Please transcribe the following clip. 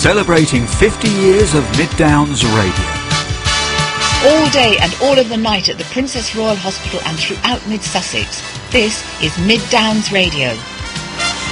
Celebrating 50 years of Mid Downs Radio. All day and all of the night at the Princess Royal Hospital and throughout Mid Sussex. This is Mid Downs Radio.